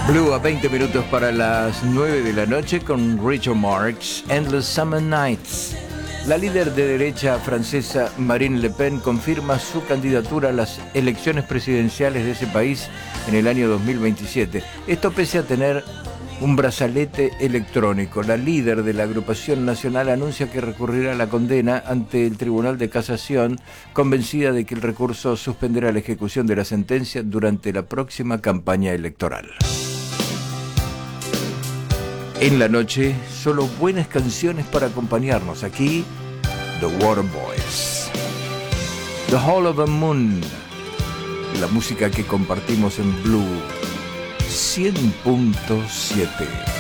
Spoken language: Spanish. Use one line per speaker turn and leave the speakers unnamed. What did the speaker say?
Blue a 20 minutos para las 9 de la noche con Richard Marx, Endless Summer Nights. La líder de derecha francesa Marine Le Pen confirma su candidatura a las elecciones presidenciales de ese país en el año 2027. Esto pese a tener un brazalete electrónico. La líder de la agrupación nacional anuncia que recurrirá la condena ante el Tribunal de Casación, convencida de que el recurso suspenderá la ejecución de la sentencia durante la próxima campaña electoral. En la noche, solo buenas canciones para acompañarnos. Aquí, The Waterboys, The Hall of the Moon, la música que compartimos en Blue 100.7.